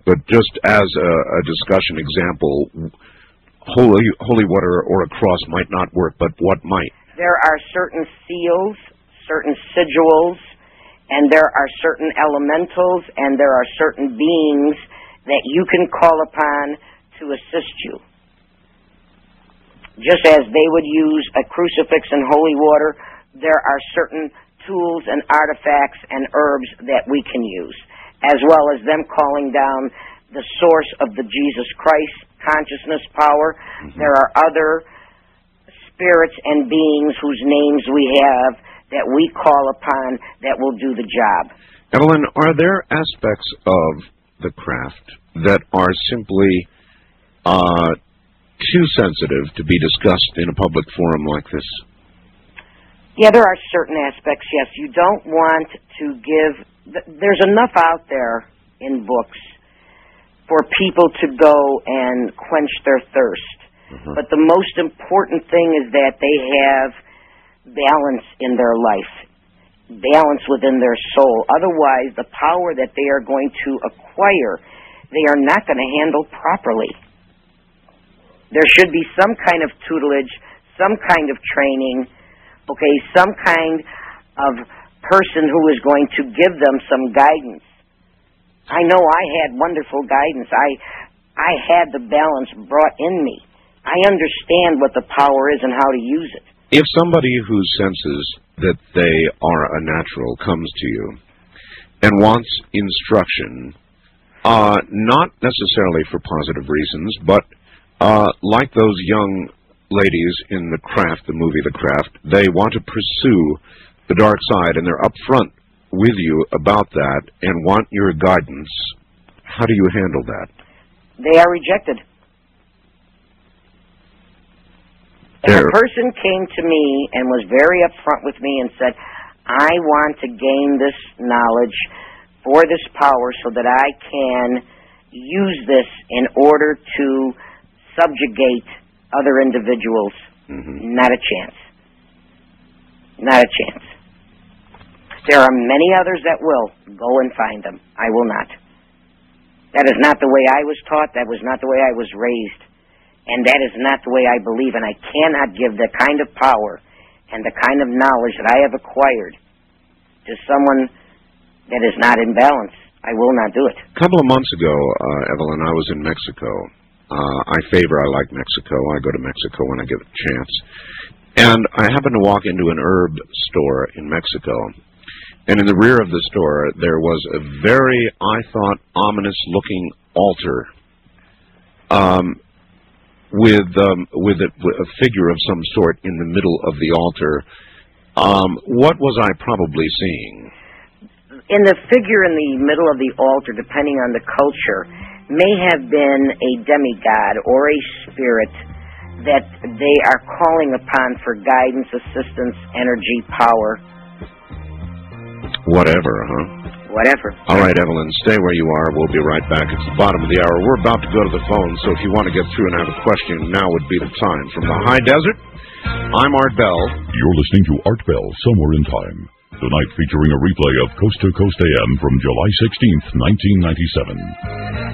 But just as a discussion example, holy water or a cross might not work, but what might? There are certain seals, certain sigils, and there are certain elementals, and there are certain beings that you can call upon to assist you. Just as they would use a crucifix and holy water, there are certain tools and artifacts and herbs that we can use, as well as them calling down the source of the Jesus Christ consciousness power. Mm-hmm. There are other spirits and beings whose names we have that we call upon that will do the job. Evelyn, are there aspects of the craft that are simply too sensitive to be discussed in a public forum like this? Yeah, there are certain aspects, yes. You don't want to give... There's enough out there in books for people to go and quench their thirst. Mm-hmm. But the most important thing is that they have balance in their life, balance within their soul. Otherwise, the power that they are going to acquire, they are not going to handle properly. There should be some kind of tutelage, some kind of training, some kind of person who is going to give them some guidance. I know I had wonderful guidance. I had the balance brought in me. I understand what the power is and how to use it. If somebody who senses that they are a natural comes to you and wants instruction, not necessarily for positive reasons, but like those young ladies in The Craft, the movie The Craft, they want to pursue the dark side, and they're up front with you about that and want your guidance. How do you handle that? They are rejected. If a person came to me and was very upfront with me and said, I want to gain this knowledge for this power so that I can use this in order to subjugate other individuals, not a chance. Not a chance. There are many others that will. Go and find them. I will not. That is not the way I was taught. That was not the way I was raised. And that is not the way I believe. And I cannot give the kind of power and the kind of knowledge that I have acquired to someone that is not in balance. I will not do it. A couple of months ago, Evelyn, I was in Mexico. I like Mexico. I go to Mexico when I get a chance. And I happened to walk into an herb store in Mexico. And in the rear of the store, there was a very, I thought, ominous-looking altar with a figure of some sort in the middle of the altar. What was I probably seeing? In the figure in the middle of the altar, depending on the culture, may have been a demigod or a spirit that they are calling upon for guidance, assistance, energy, power. Whatever, huh? Whatever. All right, Evelyn, stay where you are. We'll be right back. It's the bottom of the hour. We're about to go to the phone, so if you want to get through and have a question, now would be the time. From the high desert, I'm Art Bell. You're listening to Art Bell, Somewhere in Time. Tonight featuring a replay of Coast to Coast AM from July 16th, 1997.